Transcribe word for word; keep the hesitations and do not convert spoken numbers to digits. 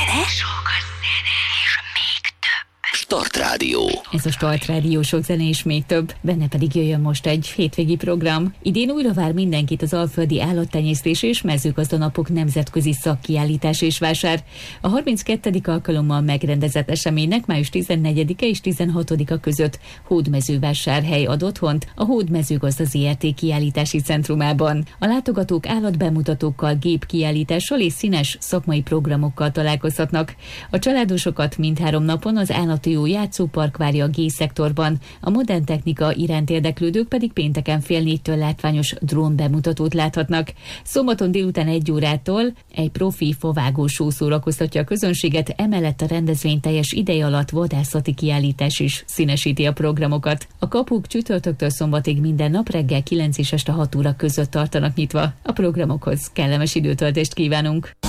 zene, sokat zene, és még több. Start Rádió. Ez a Start Rádió, sok zene és még több. Benne pedig jöjjön most egy hétvégi program. Idén újra vár mindenkit az Alföldi Állattenyésztés és Mezőgazdanapok nemzetközi szakkiállítás és vásár. A harminckettedik alkalommal megrendezett eseménynek május tizennegyedike és tizenhatodika között Hódmezővásárhely ad otthont a Hódmezőgazda zé er té kiállítási centrumában. A látogatók állatbemutatókkal, gépkiállítással és színes szakmai programokkal találkozhatnak. A családosokat mindhárom napon az Állati Jó játszópark várja a G-szektorban, a modern technika iránt érdeklődők pedig pénteken fél négytől látványos drón bemutatót láthatnak. Szombaton délután egy órától egy profi favágósó szórakoztatja a közönséget, emellett a rendezvény teljes ideje alatt vadászati kiállítás is színesíti a programokat. A kapuk csütörtöktől szombatig minden nap reggel kilenc és este hat óra között tartanak nyitva. A programokhoz kellemes időtöltést kívánunk!